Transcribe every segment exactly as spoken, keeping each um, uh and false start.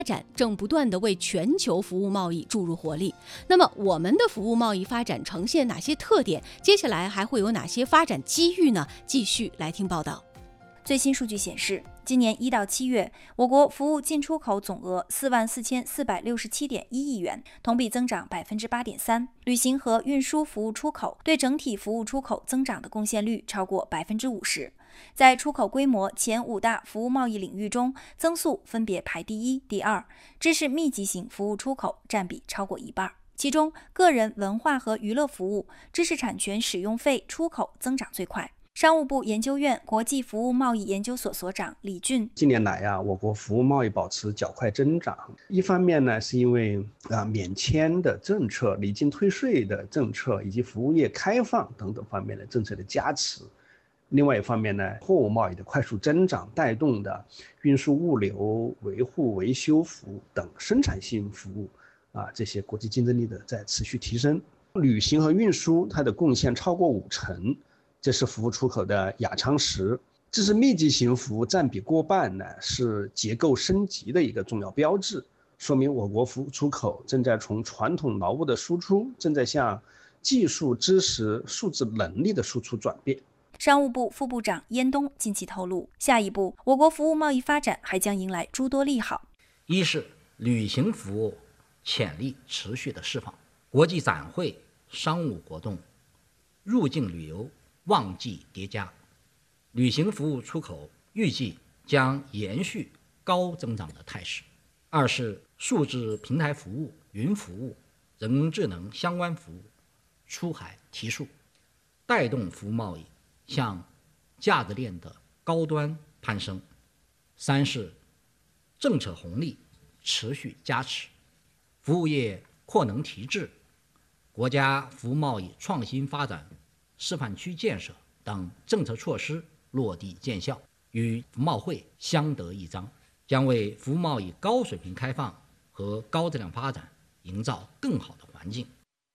展正不断地为全球服务贸易注入活力。那么我们的服务贸易发展呈现哪些特点？接下来还会有哪些发展机遇呢？继续来听报道。 最新数据显示，今年一到七月，我国服务进出口总额四万四千四百六十七点一亿元，同比增长百分之八点三。旅行和运输服务出口对整体服务出口增长的贡献率超过百分之五十。在出口规模前五大服务贸易领域中，增速分别排第一、第二，知识密集型服务出口占比超过一半。其中，个人文化和娱乐服务、知识产权使用费出口增长最快。商务部研究院国际服务贸易研究所所长李俊： 近年来呀、啊，我国服务贸易保持较快增长。一方面呢，是因为啊免签的政策、离境退税的政策以及服务业开放等等方面的政策的加持。另外一方面呢，货物贸易的快速增长带动的运输物流、维护维修服务等生产性服务啊，这些国际竞争力的在持续提升。旅行和运输它的贡献超过五成。这是服务出口的亚昌石，知识密集型服务占比过半呢，是结构升级的一个重要标志，说明我国服务出口正在从传统劳务的输出，正在向技术、知识、数字能力的输出转变。 商务部副部长燕东近期透露，下一步我国服务贸易发展还将迎来诸多利好。 一是旅行服务潜力持续的释放，国际展会、商务活动、入境旅游旺季叠加，旅行服务出口预计将延续高增长的态势。二是数字平台服务、云服务、人工智能相关服务出海提速，带动服务贸易向价值链的高端攀升。三是政策红利持续加持，服务业扩能提质，国家服务贸易创新发展示范区建设等政策措施落地见效，与服贸会相得益彰，将为服务贸易高水平开放和高质量发展营造更好的环境。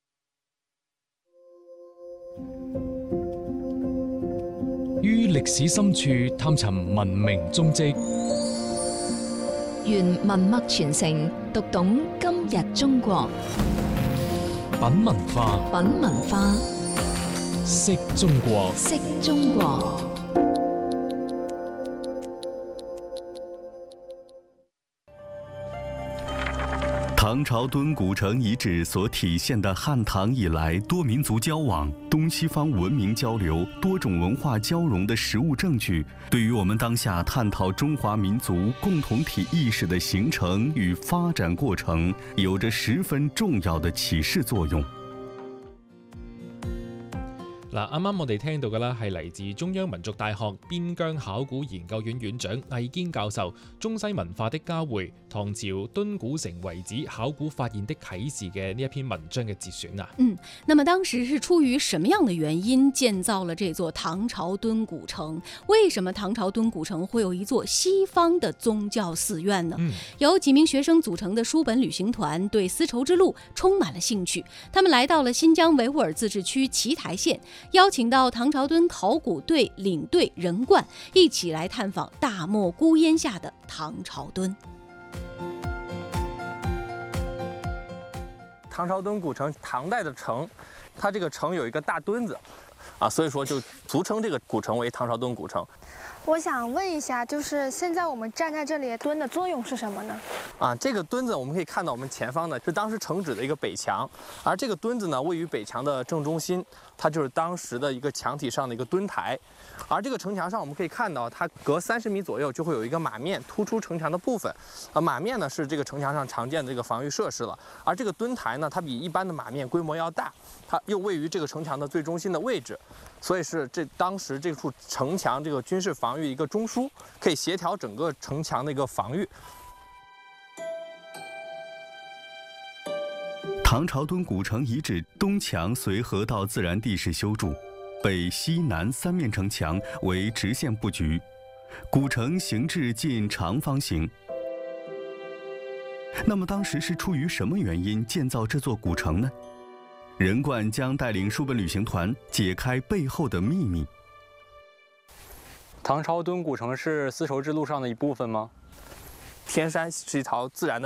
於歷史深處探尋文明蹤跡， 願文脈傳承，讀懂今日中國。 品文化， 品文化， 識中國， 識中國。 唐朝敦古城遗址所体现的汉唐以来多民族交往、东西方文明交流、多种文化交融的实物证据，对于我们当下探讨中华民族共同體意識的形成與發展過程，有着十分重要的啟示作用。 嗱，啱啱我哋聽到嘅啦，係嚟自中央民族大學邊疆考古研究院院長魏堅教授中西文化的交匯，唐朝敦古城遺址考古發現的啟示嘅呢一篇文章嘅節選啊。 嗯，那麼當時是出於什麼樣的原因建造了這座唐朝敦古城？為什麼唐朝敦古城會有一座西方的宗教寺院呢？嗯、由幾名學生組成的書本旅行團對絲綢之路充滿了興趣，他們來到了新疆維吾爾自治區奇台縣，邀請到唐朝敦考古隊領隊任冠一起來探訪大漠孤煙下的唐朝敦。 唐朝敦古城，唐代的城，它这个城有一个大墩子，啊，所以说就俗称这个古城为唐朝敦古城。 我想问一下，就是现在我们站在这里，墩的作用是什么呢？ 啊，这个墩子我们可以看到，我们前方呢是当时城址的一个北墙，而这个墩子呢位于北墙的正中心，它就是当时的一个墙体上的一个墩台。而这个城墙上我们可以看到，它隔三十米左右就会有一个马面突出城墙的部分，啊，马面呢是这个城墙上常见的这个防御设施了，而这个墩台呢，它比一般的马面规模要大，它又位于这个城墙的最中心的位置。所以是这当时这处城墙这个军事防御一个中枢，可以协調整個城牆的一個防御。 唐朝敦古城遺址東牆隨河道自然地勢修築，北西南三面城牆為直線佈局，古城形制近長方形。那麼當時是出於什麼原因建造這座古城呢？任冠將帶領書本旅行團解開背後的秘密。 唐朝敦古城是絲綢之路上的一部分嗎？ 天山是一条自然的。